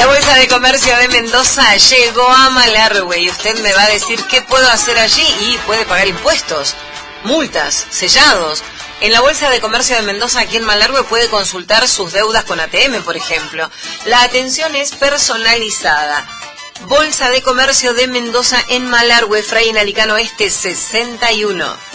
La Bolsa de Comercio de Mendoza llegó a Malargüe y usted me va a decir qué puedo hacer allí y puede pagar impuestos, multas, sellados. En la Bolsa de Comercio de Mendoza, aquí en Malargüe, puede consultar sus deudas con ATM, por ejemplo. La atención es personalizada. Bolsa de Comercio de Mendoza en Malargüe, Fray Inalicano Este 61.